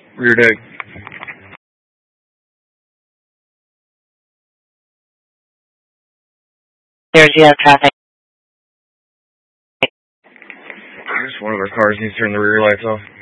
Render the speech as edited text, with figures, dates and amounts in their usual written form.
Rear deck. There's you have traffic. Just one of our cars needs to turn the rear lights off.